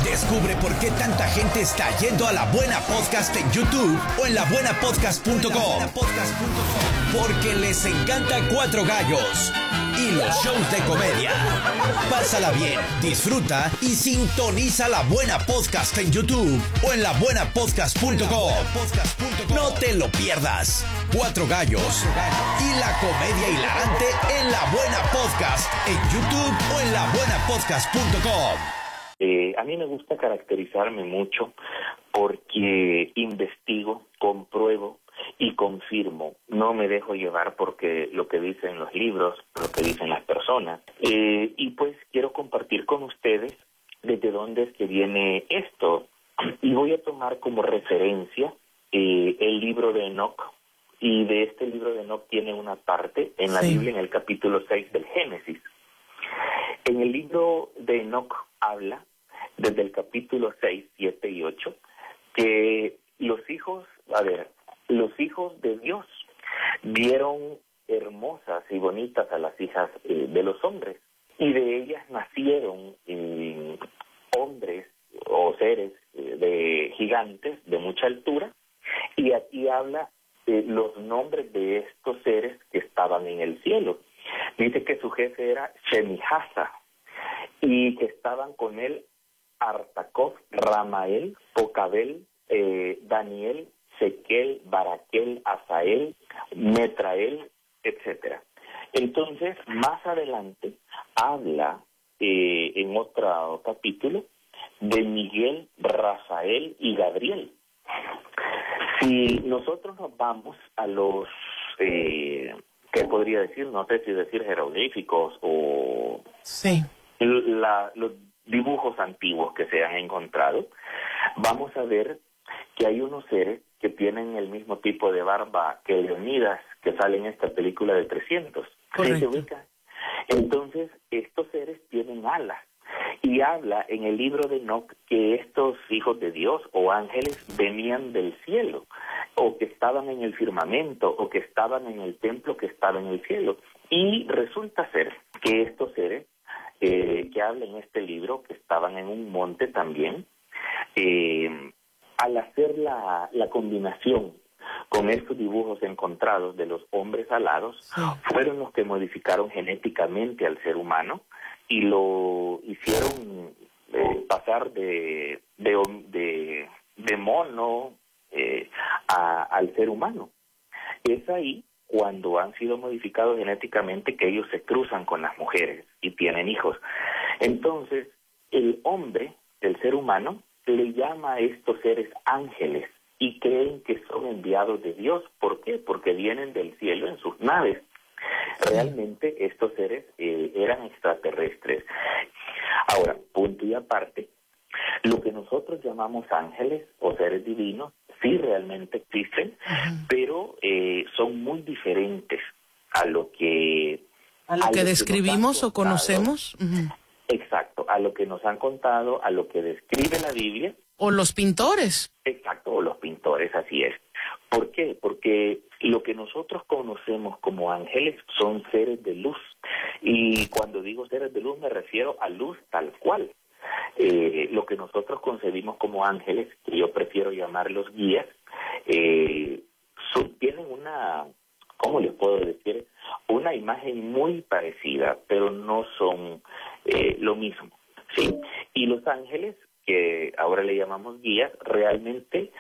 Descubre por qué tanta gente está yendo a La Buena Podcast en YouTube o en labuenapodcast.com. Porque les encanta Cuatro Gallos y los shows de comedia. Pásala bien, disfruta y sintoniza La Buena Podcast en YouTube o en labuenapodcast.com. No te lo pierdas. Cuatro Gallos y la comedia hilarante en La Buena Podcast en YouTube o en labuenapodcast.com. A mí me gusta caracterizarme mucho porque investigo, compruebo y confirmo. No me dejo llevar porque lo que dicen los libros, lo que dicen las personas. Y pues quiero compartir con ustedes desde dónde es que viene esto. Y voy a tomar como referencia el libro de Enoc. Y de este libro de Enoc tiene una parte en la Biblia, en el capítulo 6 del Génesis. En el libro de Enoc habla, desde el capítulo 6, 7 y 8, que los hijos de Dios vieron hermosas y bonitas a las hijas de los hombres, y de ellas nacieron hombres o seres de gigantes de mucha altura, y aquí habla los nombres de estos seres que estaban en el cielo. Dice que su jefe era Shemihasa, y que estaban con él Artacof, Ramael, Pocabel, Daniel, Sequel, Baraquel, Asael, Metrael, etcétera. Entonces, más adelante, habla en otro capítulo de Miguel, Rafael y Gabriel. Si nosotros nos vamos a los, ¿qué podría decir? No sé si decir jeroglíficos o los dibujos antiguos que se han encontrado, vamos a ver que hay unos seres que tienen el mismo tipo de barba que Leonidas, que sale en esta película de 300. ¿Sí se ubica? Entonces, estos seres tienen alas. Y habla en el libro de Enoc que estos hijos de Dios o ángeles venían del cielo, o que estaban en el firmamento, o que estaban en el templo que estaba en el cielo. Y resulta ser que estos seres que habla en este libro, que estaban en un monte también, al hacer la combinación con estos dibujos encontrados de los hombres alados, fueron los que modificaron genéticamente al ser humano y lo hicieron pasar de mono al ser humano. Es ahí cuando han sido modificados genéticamente que ellos se cruzan con las mujeres y tienen hijos. Entonces, el hombre, el ser humano, le llama a estos seres ángeles y creen que son enviados de Dios. ¿Por qué? Porque vienen del cielo en sus naves. Realmente estos seres eran extraterrestres. Ahora, punto y aparte, lo que nosotros llamamos ángeles o seres divinos sí realmente existen, pero son muy diferentes a lo que describimos o conocemos. Exacto, a lo que nos han contado, a lo que describe la Biblia. O los pintores. Exacto, o los pintores, así es. ¿Por qué? Porque lo que nosotros conocemos como ángeles son seres de luz. Y cuando digo seres de luz me refiero a luz tal cual. Lo que nosotros concebimos como ángeles, que yo prefiero llamarlos guías, tienen una, ¿cómo les puedo decir? Una imagen muy parecida, pero no son lo mismo, ¿sí? Y los ángeles, que ahora le llamamos guías, realmente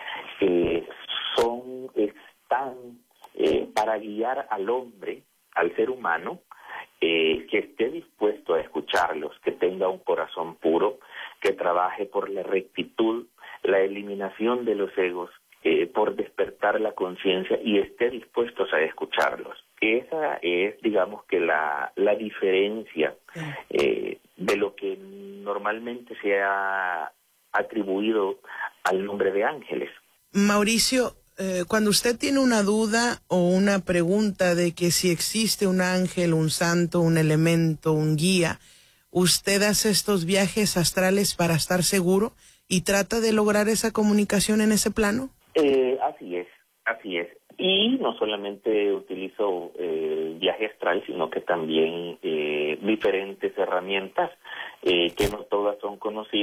están para guiar al hombre, al ser humano, que esté dispuesto a escucharlos, que tenga un corazón puro, que trabaje por la rectitud, la eliminación de los egos, por despertar la conciencia y esté dispuestos a escucharlos. Esa es, digamos, que la diferencia de lo que normalmente se ha atribuido al nombre de ángeles. Mauricio, cuando usted tiene una duda o una pregunta de que si existe un ángel, un santo, un elemento, un guía, ¿usted hace estos viajes astrales para estar seguro y trata de lograr esa comunicación en ese plano? Así es. Y no solamente utilizo viaje astral, sino que también diferentes herramientas que no todas son conocidas.